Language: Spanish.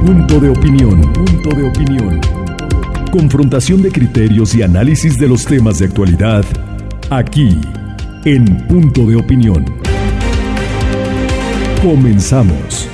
Punto de opinión. Punto de opinión. Confrontación de criterios y análisis de los temas de actualidad, aquí, en Punto de Opinión. Comenzamos.